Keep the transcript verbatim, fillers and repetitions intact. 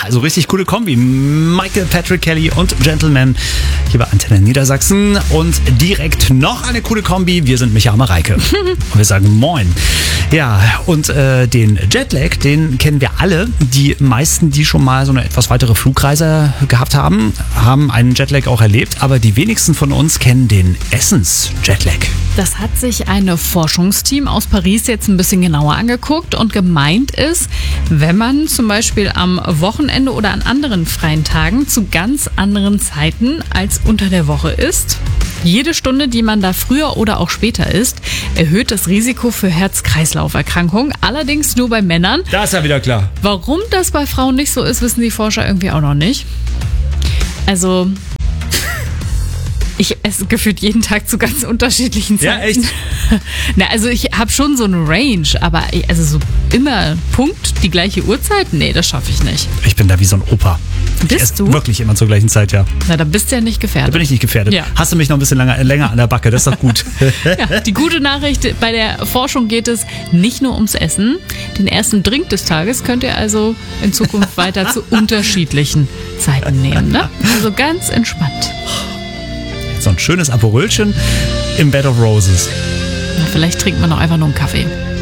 also richtig coole Kombi. Michael Patrick Kelly und Gentleman hier bei Antenne Niedersachsen. Und direkt noch eine coole Kombi. Wir sind Micha und Mareike. Und wir sagen Moin. Ja, und äh, den Jetlag, den kennen wir alle. Die meisten, die schon mal so eine etwas weitere Flugreise gehabt haben, haben einen Jetlag auch erlebt. Aber die wenigsten von uns kennen den Essens-Jetlag. Das hat sich ein Forschungsteam aus Paris jetzt ein bisschen genauer angeguckt und gemeint ist, wenn man zum Beispiel am Wochenende oder an anderen freien Tagen zu ganz anderen Zeiten als unter der Woche isst, jede Stunde, die man da früher oder auch später isst, erhöht das Risiko für Herz-Kreislauf-Erkrankungen, allerdings nur bei Männern. Da ist ja wieder klar. Warum das bei Frauen nicht so ist, wissen die Forscher irgendwie auch noch nicht. Also... Ich esse gefühlt jeden Tag zu ganz unterschiedlichen Zeiten. Ja, echt? Na, also ich habe schon so eine Range, aber also so immer Punkt, die gleiche Uhrzeit? Nee, das schaffe ich nicht. Ich bin da wie so ein Opa. Ich Bist esse du? Wirklich immer zur gleichen Zeit, ja. Na, da bist du ja nicht Da gefährdet. bin ich nicht gefährdet. Ja. Hast du mich noch ein bisschen länger, länger an der Backe, das ist doch gut. Ja, die gute Nachricht, bei der Forschung geht es nicht nur ums Essen. Den ersten Drink des Tages könnt ihr also in Zukunft weiter zu unterschiedlichen Zeiten nehmen. Ne? Also ganz entspannt. So ein schönes Aperölchen im Bed of Roses. Na, vielleicht trinkt man noch einfach nur einen Kaffee.